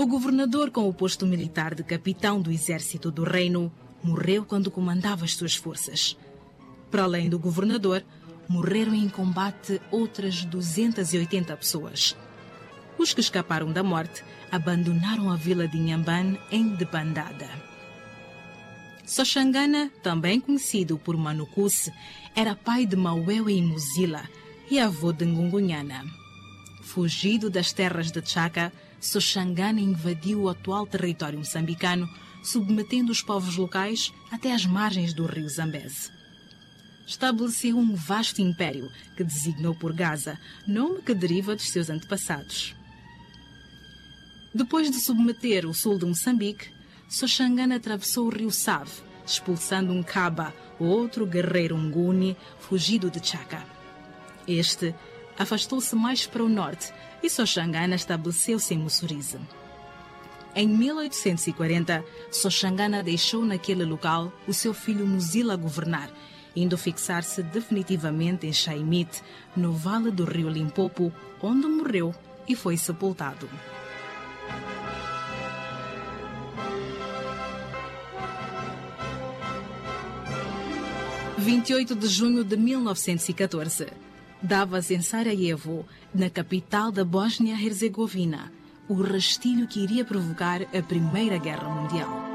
O governador, com o posto militar de capitão do exército do reino, morreu quando comandava as suas forças. Para além do governador, morreram em combate outras 280 pessoas. Os que escaparam da morte abandonaram a vila de Inhambane em debandada. Soshangana, também conhecido por Manukusse, era pai de Mawéwe e Muzila e avô de Ngungunyana. Fugido das terras de Chaka, Soshangana invadiu o atual território moçambicano, submetendo os povos locais até às margens do rio Zambeze. Estabeleceu um vasto império que designou por Gaza, nome que deriva dos seus antepassados. Depois de submeter o sul de Moçambique, Soshangana atravessou o rio Save, expulsando um Kaba, outro guerreiro Nguni, fugido de Chaka. Este afastou-se mais para o norte e Soshangana estabeleceu-se em Mussurize. Em 1840, Soshangana deixou naquele local o seu filho Muzila governar, indo fixar-se definitivamente em Chaimite, no vale do rio Limpopo, onde morreu e foi sepultado. (28 de junho de 1914) dava-se em Sarajevo, na capital da Bósnia-Herzegovina, o rastilho que iria provocar a Primeira Guerra Mundial.